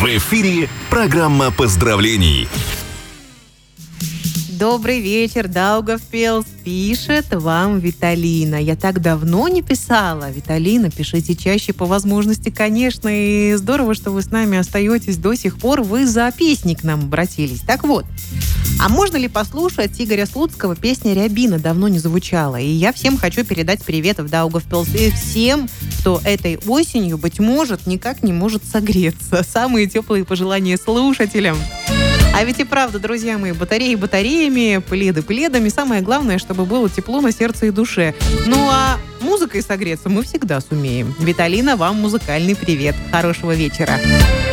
В эфире программа поздравлений. Добрый вечер, Даугавпилс, пишет вам Виталина. Я так давно не писала. Виталина, пишите чаще по возможности, конечно. И здорово, что вы с нами остаетесь до сих пор. Вы за песни к нам обратились. Так вот, а можно ли послушать Игоря Слуцкого песня «Рябина»? Давно не звучала. И я всем хочу передать привет в Даугавпилс. И всем, кто этой осенью, быть может, никак не может согреться. Самые теплые пожелания слушателям. А ведь и правда, друзья мои, батареи батареями, пледы пледами. Самое главное, чтобы было тепло на сердце и душе. Ну а музыкой согреться мы всегда сумеем. Виталина, вам музыкальный привет. Хорошего вечера.